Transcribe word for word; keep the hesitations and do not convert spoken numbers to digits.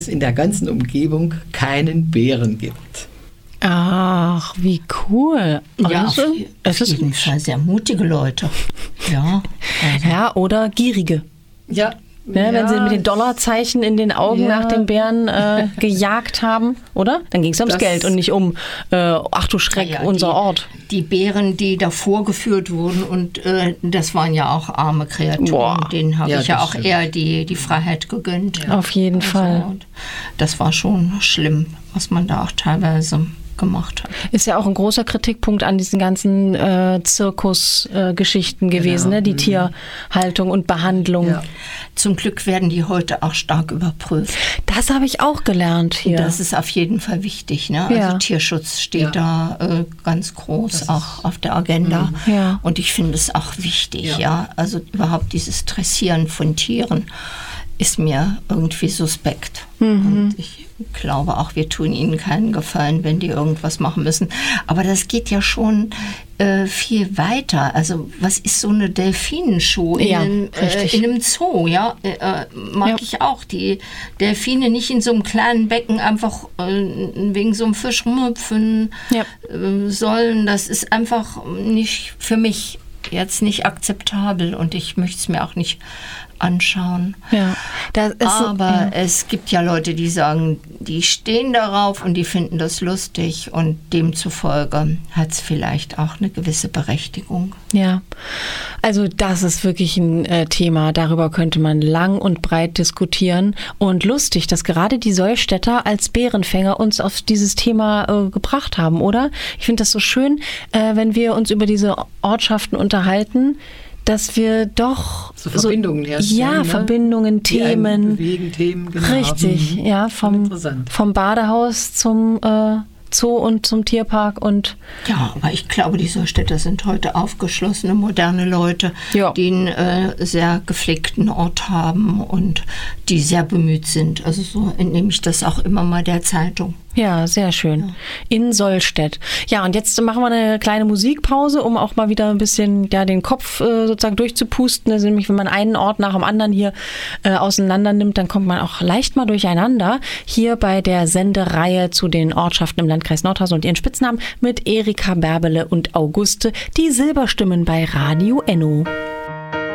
es in der ganzen Umgebung keinen Bären gibt. Ach, wie cool. Ja, Also, auf, es auf ist jeden Fall sehr mutige Leute. Ja, also. Ja, oder gierige. Ja. Ne, wenn sie mit den Dollarzeichen in den Augen Ja. nach den Bären äh, gejagt haben, oder? Dann ging es ums Das- Geld und nicht um, äh, ach du Schreck, Ja, unser die, Ort. Die Bären, die da vorgeführt wurden, und äh, das waren ja auch arme Kreaturen. Boah. Denen habe Ja, ich ja das auch stimmt. eher die, die Freiheit gegönnt. Auf jeden Fall. Und das war schon schlimm, was man da auch teilweise gemacht hat. Ist ja auch ein großer Kritikpunkt an diesen ganzen äh, Zirkusgeschichten gewesen, Genau. ne? Die Tierhaltung und Behandlung. Ja. Zum Glück werden die heute auch stark überprüft. Das habe ich auch gelernt hier. Das ist auf jeden Fall wichtig. Ne? Ja. Also Tierschutz steht da äh, ganz groß auch auf der Agenda. Ja. Und ich finde es auch wichtig. Ja. Ja. Also überhaupt dieses Dressieren von Tieren ist mir irgendwie suspekt. Und ich glaube auch, wir tun ihnen keinen Gefallen, wenn die irgendwas machen müssen. Aber das geht ja schon äh, viel weiter. Also was ist so eine Delfinenshow in, Ja, einem, äh, richtig. in einem Zoo? Ja, äh, äh, mag Ja. ich auch. Die Delfine nicht in so einem kleinen Becken einfach äh, wegen so einem Fisch rumhüpfen Ja. äh, sollen. Das ist einfach nicht für mich jetzt nicht akzeptabel und ich möchte es mir auch nicht anschauen. Ja. Das ist, Aber ja. es gibt ja Leute, die sagen, die stehen darauf und die finden das lustig und demzufolge hat es vielleicht auch eine gewisse Berechtigung. Ja, also das ist wirklich ein äh, Thema, darüber könnte man lang und breit diskutieren. Und lustig, dass gerade die Sollstädter als Bärenfänger uns auf dieses Thema äh, gebracht haben, oder? Ich finde das so schön, äh, wenn wir uns über diese Ortschaften unterhalten, dass wir doch So Verbindungen herstellen, ja, ne? Verbindungen, Die einen Themen. bewegen, Themen, genau. Richtig, Mhm. ja, Schon vom, interessant. vom Badehaus zum äh, Zoo und zum Tierpark und Ja, aber ich glaube, die Sollstädter sind heute aufgeschlossene, moderne Leute, Ja. die einen äh, sehr gepflegten Ort haben und die sehr bemüht sind. Also so entnehme ich das auch immer mal der Zeitung. ja, sehr schön. In Sollstedt. Ja, und jetzt machen wir eine kleine Musikpause, um auch mal wieder ein bisschen ja, den Kopf äh, sozusagen durchzupusten. Also nämlich, wenn man einen Ort nach dem anderen hier äh, auseinander nimmt, dann kommt man auch leicht mal durcheinander. Hier bei der Sendereihe zu den Ortschaften im Landkreis Nordhausen und ihren Spitznamen mit Erika Bärbele und Auguste, die Silberstimmen bei Radio Enno.